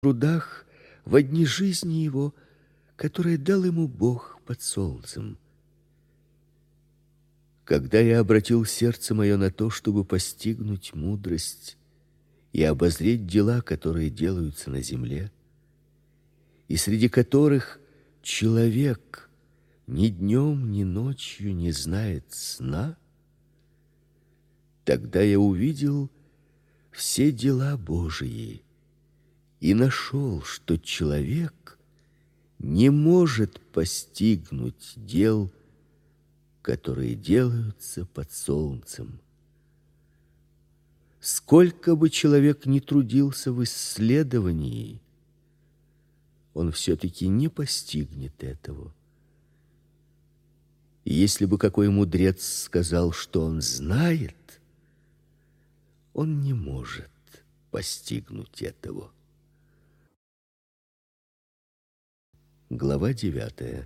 трудах в дни жизни его, которые дал ему Бог под солнцем. Когда я обратил сердце мое на то, чтобы постигнуть мудрость и обозреть дела, которые делаются на земле, и среди которых человек ни днем, ни ночью не знает сна, тогда я увидел все дела Божии и нашел, что человек не может постигнуть дел, которые делаются под солнцем. Сколько бы человек ни трудился в исследовании, он все-таки не постигнет этого. И если бы какой мудрец сказал, что он знает, он не может постигнуть этого. Глава 9.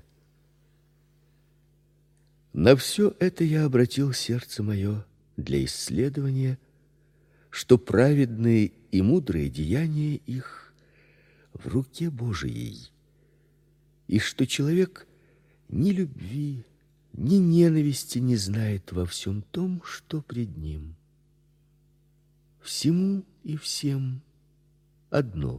На все это я обратил сердце мое для исследования, что праведные и мудрые деяния их в руке Божией, и что человек ни любви, ни ненависти не знает во всем том, что пред ним. Всему и всем одна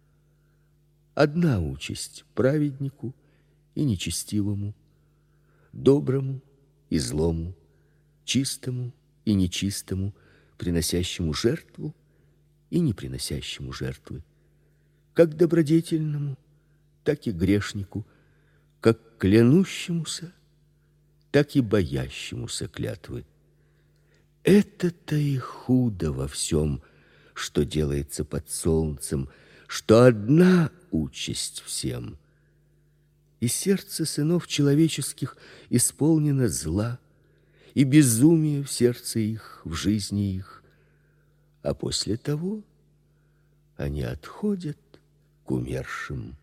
участь праведнику и нечестивому, доброму и злому, чистому и нечистому, приносящему жертву и не приносящему жертвы, как добродетельному, так и грешнику, как клянущемуся, так и боящемуся клятвы. Это-то и худо во всем, что делается под солнцем, что одна участь всем. И сердце сынов человеческих исполнено зла, и безумие в сердце их, в жизни их, а после того они отходят к умершим.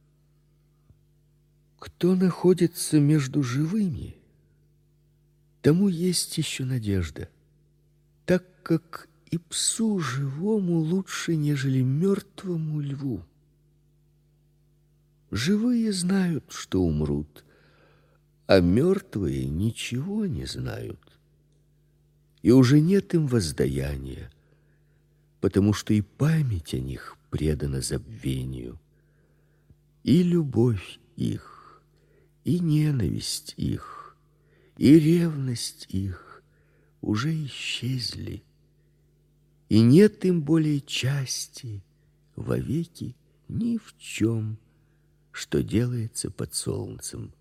Кто находится между живыми, тому есть еще надежда, так как и псу живому лучше, нежели мертвому льву. Живые знают, что умрут, а мертвые ничего не знают. И уже нет им воздаяния, потому что и память о них предана забвению. И любовь их, и ненависть их, и ревность их уже исчезли, и нет им более части вовеки ни в чем, что делается под солнцем.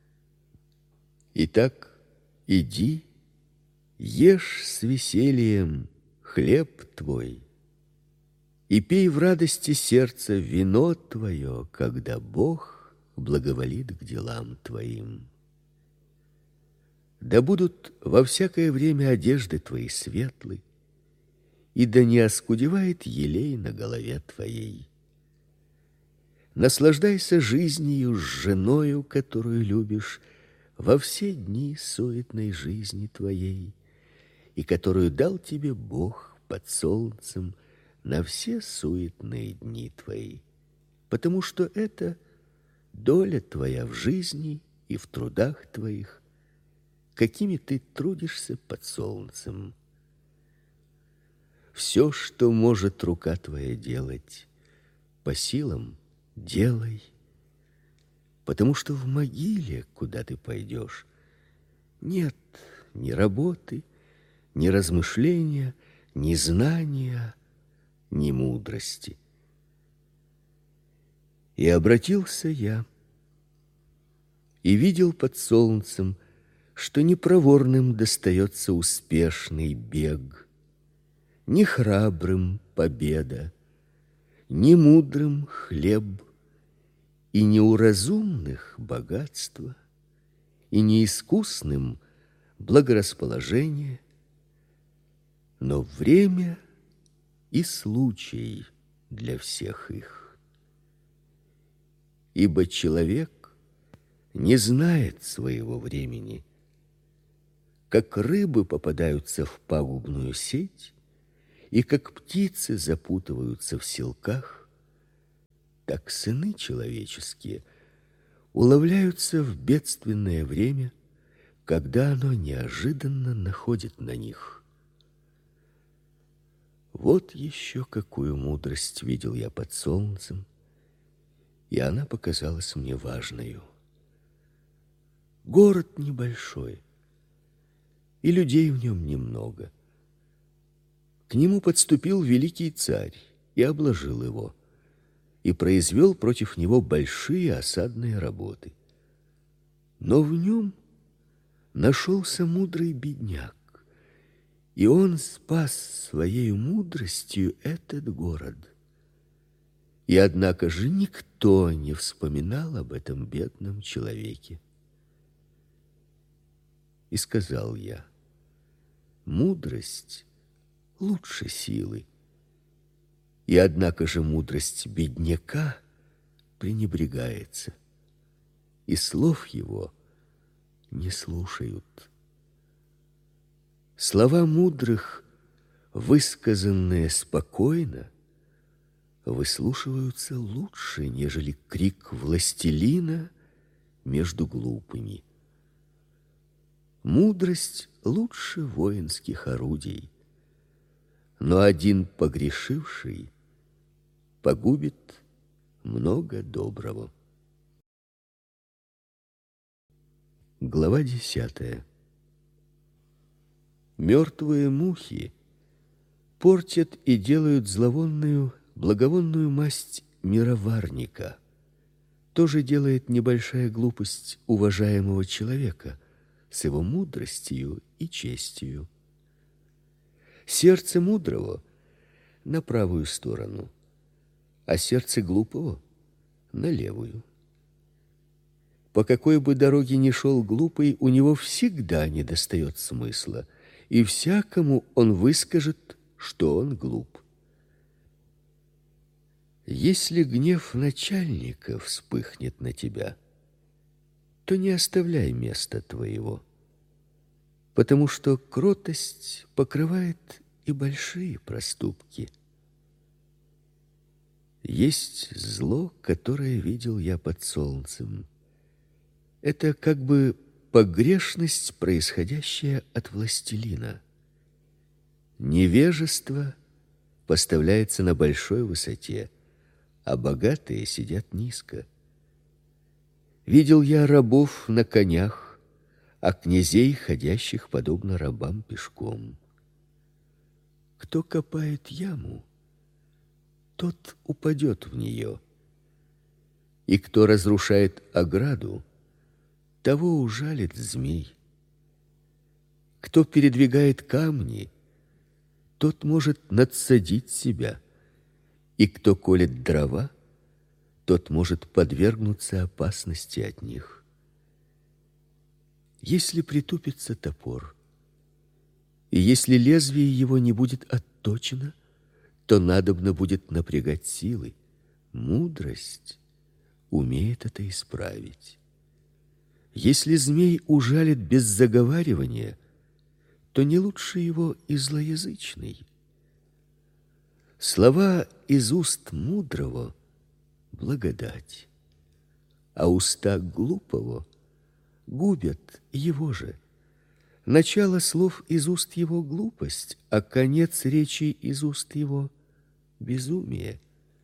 Итак, иди, ешь с весельем хлеб твой, и пей в радости сердца вино твое, когда Бог благоволит к делам твоим. Да будут во всякое время одежды твои светлы, и да не оскудевает елей на голове твоей. Наслаждайся жизнью с женою, которую любишь, во все дни суетной жизни твоей, и которую дал тебе Бог под солнцем на все суетные дни твои, потому что это доля твоя в жизни и в трудах твоих, какими ты трудишься под солнцем. Все, что может рука твоя делать, по силам делай, потому что в могиле, куда ты пойдешь, нет ни работы, ни размышления, ни знания, ни мудрости. И обратился я, и видел под солнцем, что не проворным достается успешный бег, ни храбрым победа, ни мудрым хлеб, и не у разумных богатство, и не искусным благорасположение, но время и случай для всех их. Ибо человек не знает своего времени, как рыбы попадаются в пагубную сеть, и как птицы запутываются в селках, так сыны человеческие уловляются в бедственное время, когда оно неожиданно находит на них. Вот еще какую мудрость видел я под солнцем, и она показалась мне важною. Город небольшой, и людей в нем немного. К нему подступил великий царь и обложил его, и произвел против него большие осадные работы. Но в нем нашелся мудрый бедняк, и он спас своей мудростью этот город. И однако же никто не вспоминал об этом бедном человеке. И сказал я: мудрость лучше силы. И однако же мудрость бедняка пренебрегается, и слов его не слушают. Слова мудрых, высказанные спокойно, выслушиваются лучше, нежели крик властелина между глупыми. Мудрость лучше воинских орудий, но один погрешивший погубит много доброго. Глава 10. Мертвые мухи портят и делают зловонную, благовонную масть мироварника. Тоже делает небольшая глупость уважаемого человека с его мудростью и честью. Сердце мудрого на правую сторону, а сердце глупого на левую. По какой бы дороге ни шел глупый, у него всегда недостает смысла, и всякому он выскажет, что он глуп. Если гнев начальника вспыхнет на тебя, то не оставляй места твоего, потому что кротость покрывает и большие проступки. Есть зло, которое видел я под солнцем. Это как бы погрешность, происходящая от властелина. Невежество поставляется на большой высоте, а богатые сидят низко. Видел я рабов на конях, а князей, ходящих подобно рабам пешком. Кто копает яму, тот упадет в нее, и кто разрушает ограду, того ужалит змей. Кто передвигает камни, тот может надсадить себя, и кто колет дрова, тот может подвергнуться опасности от них. Если притупится топор, и если лезвие его не будет отточено, то надобно будет напрягать силы. Мудрость умеет это исправить. Если змей ужалит без заговаривания, то не лучше его и злоязычный. Слова из уст мудрого — благодать, а уста глупого губят его же. Начало слов из уст его — глупость, а конец речи из уст его — безумие.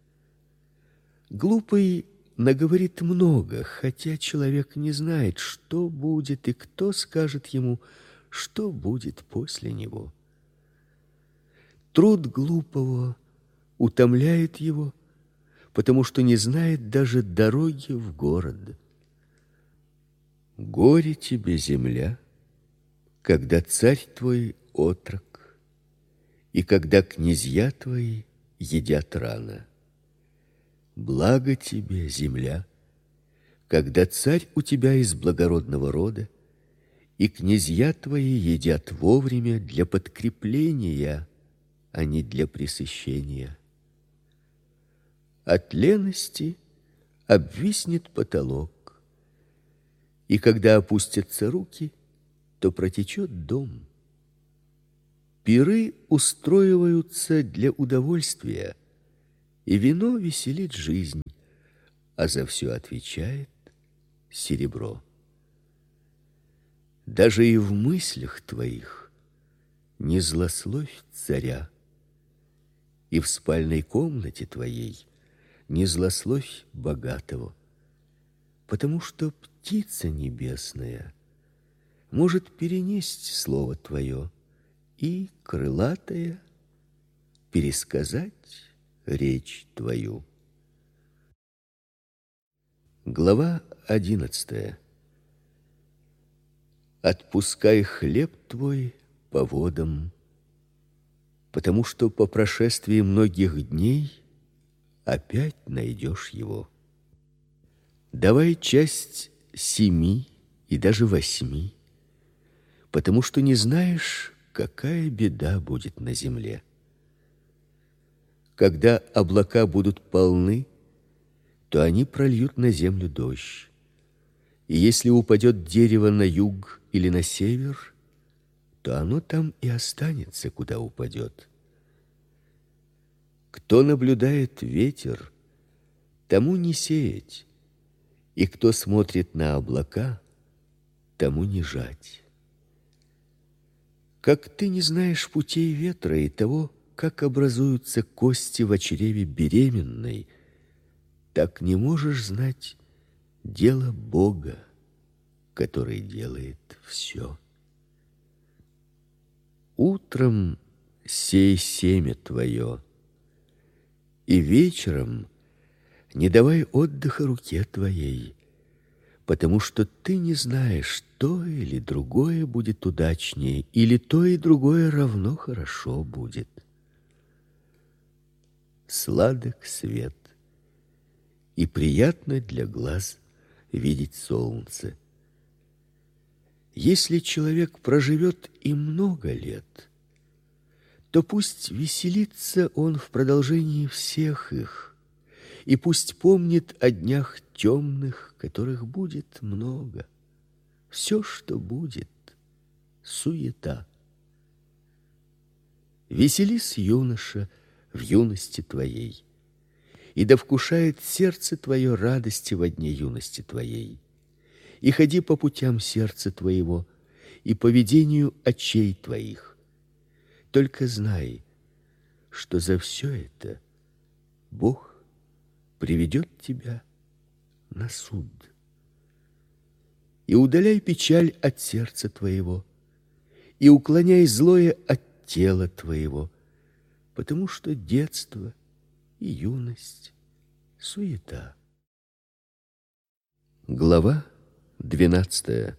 Глупый наговорит много, хотя человек не знает, что будет и кто скажет ему, что будет после него. Труд глупого утомляет его, потому что не знает даже дороги в город. Горе тебе, земля, когда царь твой отрок, и когда князья твои едят рано. Благо тебе, земля, когда царь у тебя из благородного рода, и князья твои едят вовремя для подкрепления, а не для пресыщения. От лености обвиснет потолок, и когда опустятся руки, то протечет дом. Пиры устроиваются для удовольствия, и вино веселит жизнь, а за все отвечает серебро. Даже и в мыслях твоих не злословь царя, и в спальной комнате твоей не злословь богатого, потому что птица небесная может перенесть слово твое, и крылатая пересказать речь твою. Глава 11. Отпускай хлеб твой по водам, потому что по прошествии многих дней опять найдешь его. Давай часть 7 и даже 8, потому что не знаешь, какая беда будет на земле. Когда облака будут полны, то они прольют на землю дождь. И если упадет дерево на юг или на север, то оно там и останется, куда упадет. Кто наблюдает ветер, тому не сеять, и кто смотрит на облака, тому не жать. Как ты не знаешь путей ветра и того, как образуются кости в чреве беременной, так не можешь знать дело Бога, который делает все. Утром сей семя твое, и вечером не давай отдыха руке твоей, потому что ты не знаешь, то или другое будет удачнее, или то и другое равно хорошо будет. Сладок свет, и приятно для глаз видеть солнце. Если человек проживет и много лет, то пусть веселится он в продолжении всех их, и пусть помнит о днях темных, которых будет много. Все, что будет, суета. Веселись, юноша, в юности твоей, и да вкушает сердце твое радости во дне юности твоей. И ходи по путям сердца твоего и по ведению очей твоих. Только знай, что за все это Бог приведет тебя на суд. И удаляй печаль от сердца твоего, и уклоняй злое от тела твоего, потому что детство и юность — суета. Глава 12.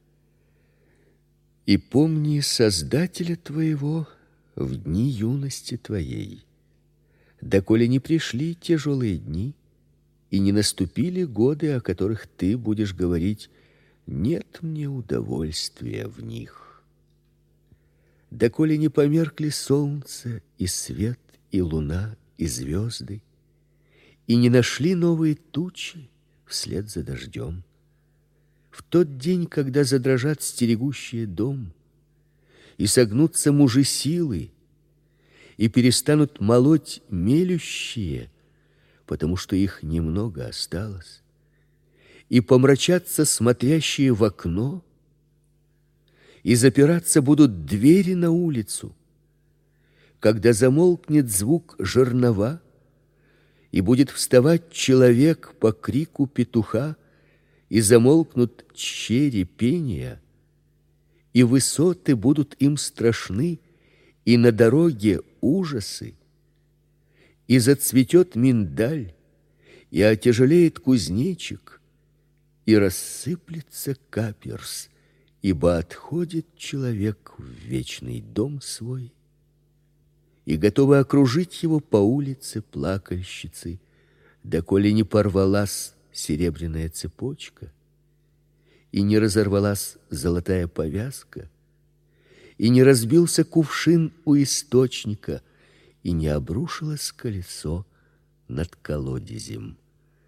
И помни Создателя твоего в дни юности твоей, доколе не пришли тяжелые дни и не наступили годы, о которых ты будешь говорить: нет мне удовольствия в них. Доколе не померкли солнце и свет, и луна, и звезды, и не нашли новые тучи вслед за дождем. В тот день, когда задрожат стерегущие дом, и согнутся мужи силы, и перестанут молоть мелющие, потому что их немного осталось, и помрачатся смотрящие в окно, и запираться будут двери на улицу, когда замолкнет звук жернова, и будет вставать человек по крику петуха, и замолкнут щери пения, и высоты будут им страшны, и на дороге ужасы, и зацветет миндаль, и отяжелеет кузнечик, и рассыплется каперс, ибо отходит человек в вечный дом свой, и готовы окружить его по улице плакальщицы, доколе не порвалась серебряная цепочка, и не разорвалась золотая повязка, и не разбился кувшин у источника, и не обрушилось колесо над колодезем.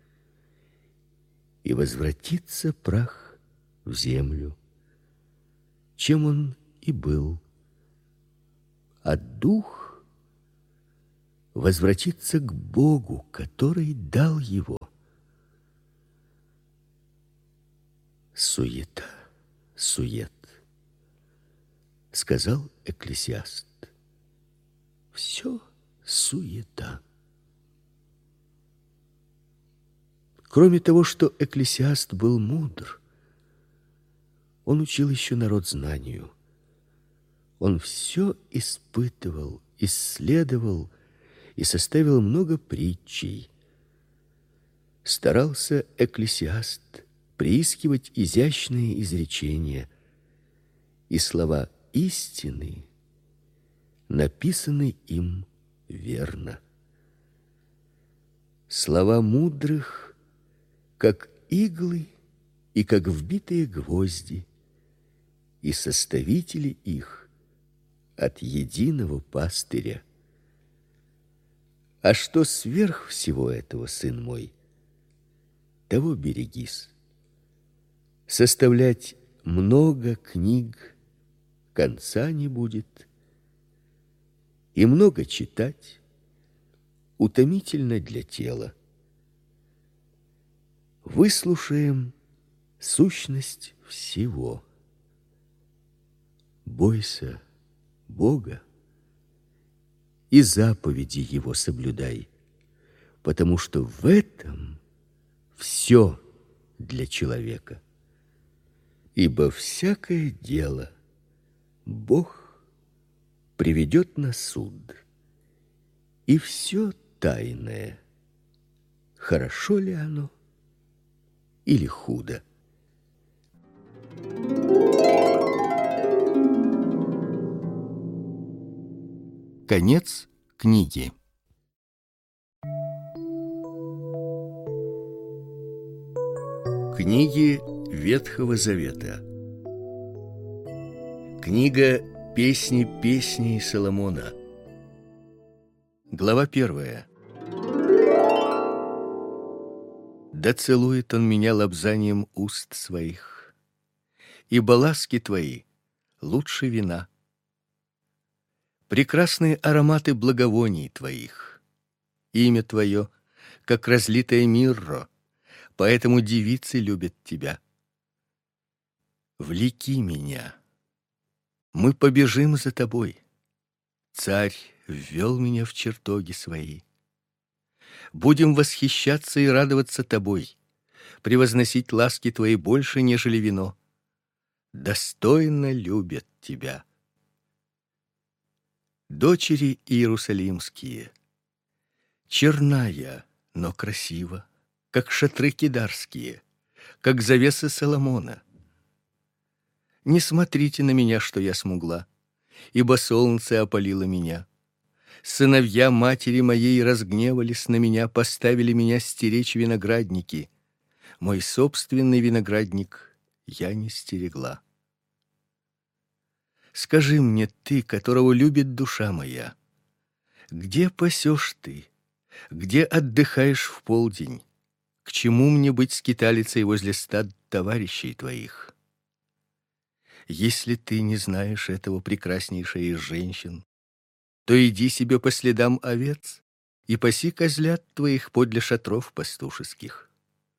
И возвратится прах в землю, чем он и был, а дух возвратится к Богу, который дал его. суета, сует, сказал Экклесиаст. Все суета. Кроме того, что Экклесиаст был мудр, он учил еще народ знанию. Он все испытывал, исследовал и составил много притчей. Старался Экклесиаст приискивать изящные изречения, и слова истины написаны им верно. Слова мудрых, как иглы и как вбитые гвозди, и составители их от единого пастыря. А что сверх всего этого, сын мой, того берегись. Составлять много книг конца не будет, и много читать утомительно для тела. Выслушаем сущность всего. Бойся Бога и заповеди Его соблюдай, потому что в этом все для человека. Ибо всякое дело Бог приведет на суд, и все тайное, хорошо ли оно или худо. Конец книги. Книги Ветхого Завета. Книга «Песни песней Соломона». Глава 1. Да целует он меня лобзанием уст своих, ибо ласки твои лучше вина. Прекрасные ароматы благовоний твоих. Имя твое, как разлитое мирро, поэтому девицы любят тебя. Влеки меня, мы побежим за тобой. Царь ввел меня в чертоги свои. Будем восхищаться и радоваться тобой, превозносить ласки твои больше, нежели вино. Достойно любят тебя. Дочери иерусалимские, черна я, но красива, как шатры кидарские, как завесы Соломона. Не смотрите на меня, что я смугла, ибо солнце опалило меня. Сыновья матери моей разгневались на меня, поставили меня стеречь виноградники. Мой собственный виноградник я не стерегла. Скажи мне, ты, которого любит душа моя, где пасешь ты, где отдыхаешь в полдень? К чему мне быть скиталицей возле стад товарищей твоих? Если ты не знаешь этого, прекраснейшая из женщин, то иди себе по следам овец и паси козлят твоих подле шатров пастушеских.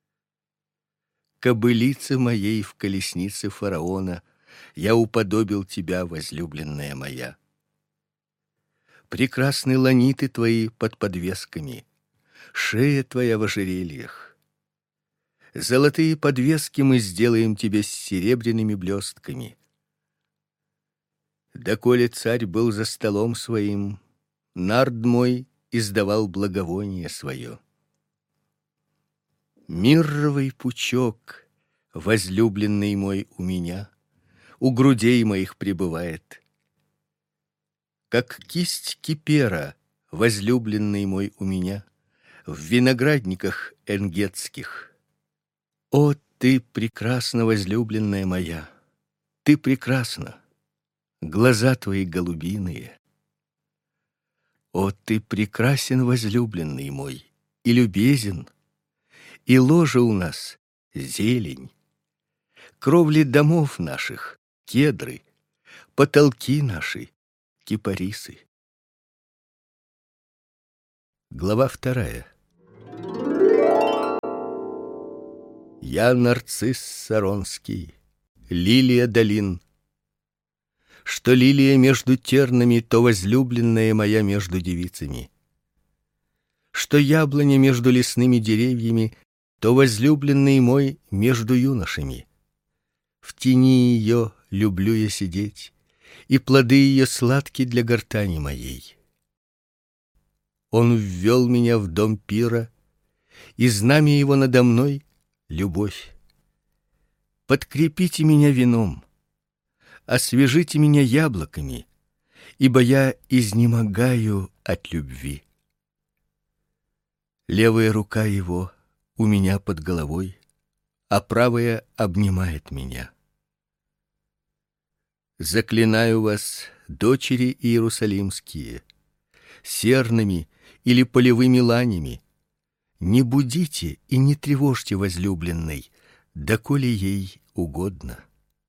Кобылице моей в колеснице фараона я уподобил тебя, возлюбленная моя. Прекрасны ланиты твои под подвесками, шея твоя в ожерельях. Золотые подвески мы сделаем тебе с серебряными блестками. Доколе царь был за столом своим, нард мой издавал благовоние свое. Мирровый пучок, возлюбленный мой у меня, у грудей моих пребывает. Как кисть кипера, возлюбленный мой у меня, в виноградниках энгетских. О, ты прекрасна, возлюбленная моя, ты прекрасна, глаза твои голубиные. О, ты прекрасен, возлюбленный мой, и любезен, и ложе у нас зелень, кровли домов наших кедры, потолки наши кипарисы. Глава 2. Я нарцисс саронский, лилия долин. Что лилия между тернами, то возлюбленная моя между девицами. Что яблоня между лесными деревьями, то возлюбленный мой между юношами. В тени ее люблю я сидеть, и плоды ее сладки для гортани моей. Он ввел меня в дом пира, и знамя его надо мной — любовь. Подкрепите меня вином, освежите меня яблоками, ибо я изнемогаю от любви. Левая рука его у меня под головой, а правая обнимает меня. Заклинаю вас, дочери иерусалимские, серными или полевыми ланями, не будите и не тревожьте возлюбленной, доколе ей угодно.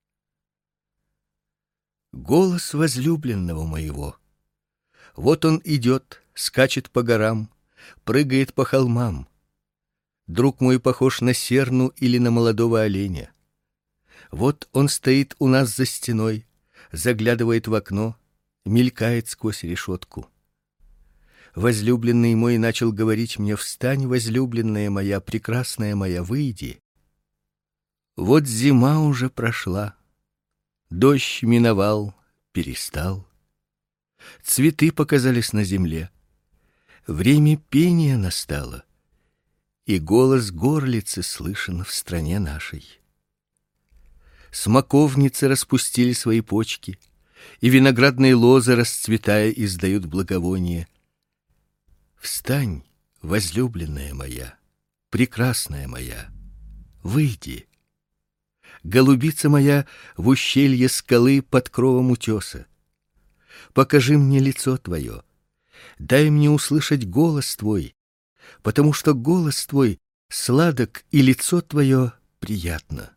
Голос возлюбленного моего. Вот он идет, скачет по горам, прыгает по холмам. Друг мой похож на серну или на молодого оленя. Вот он стоит у нас за стеной, заглядывает в окно, мелькает сквозь решетку. Возлюбленный мой начал говорить мне: встань, возлюбленная моя, прекрасная моя, выйди. Вот зима уже прошла, дождь миновал, перестал, цветы показались на земле, время пения настало, и голос горлицы слышен в стране нашей. Смоковницы распустили свои почки, и виноградные лозы, расцветая, издают благовоние. Встань, возлюбленная моя, прекрасная моя, выйди. Голубица моя в ущелье скалы под кровом утеса. Покажи мне лицо твое, дай мне услышать голос твой, потому что голос твой сладок и лицо твое приятно.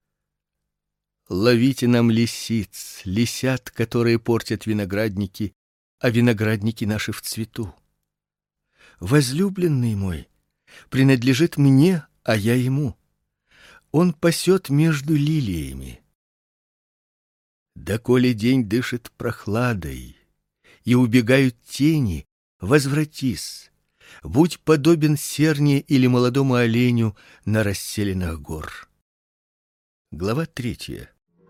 Ловите нам лисиц, лисят, которые портят виноградники, а виноградники наши в цвету. Возлюбленный мой принадлежит мне, а я ему. Он пасет между лилиями. Доколе день дышит прохладой и убегают тени, возвратись, будь подобен серне или молодому оленю на расселинах гор. Глава 3.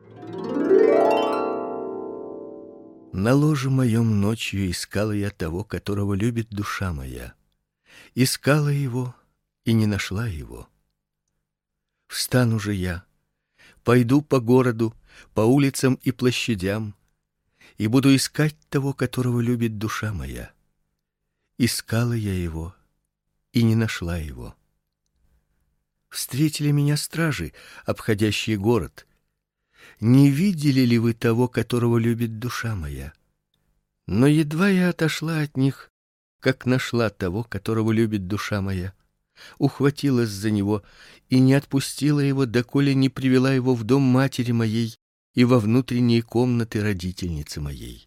На ложе моем ночью искала я того, которого любит душа моя. Искала его и не нашла его. Встану же я, пойду по городу, по улицам и площадям, и буду искать того, которого любит душа моя. Искала я его и не нашла его. Встретили меня стражи, обходящие город. Не видели ли вы того, которого любит душа моя? Но едва я отошла от них, как нашла того, которого любит душа моя, ухватилась за него и не отпустила его, доколе не привела его в дом матери моей и во внутренние комнаты родительницы моей.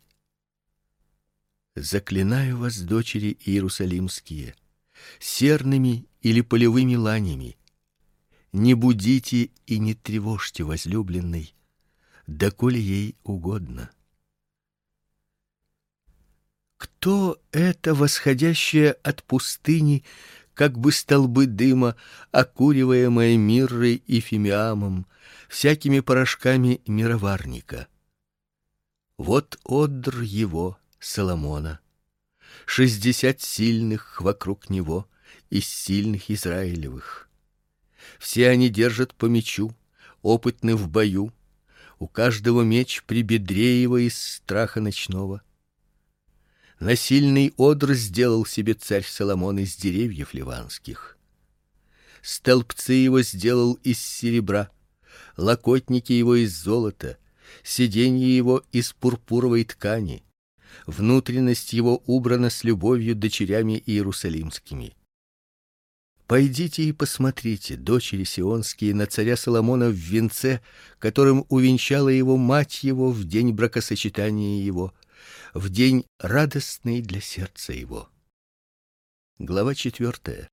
Заклинаю вас, дочери иерусалимские, серными или полевыми ланями, не будите и не тревожьте возлюбленной, доколе ей угодно. Кто это восходящее от пустыни, как бы столбы дыма, окуриваемые миррой и фимиамом, всякими порошками мироварника? Вот одр его, Соломона, 60 сильных вокруг него из сильных Израилевых. Все они держат по мечу, опытны в бою, у каждого меч при бедре его из страха ночного. Насильный одр сделал себе царь Соломон из деревьев ливанских. Столбцы его сделал из серебра, локотники его из золота, сиденье его из пурпуровой ткани. Внутренность его убрана с любовью дочерями иерусалимскими. Пойдите и посмотрите, дочери сионские, на царя Соломона в венце, которым увенчала его мать его в день бракосочетания его, в день радостный для сердца его. Глава 4.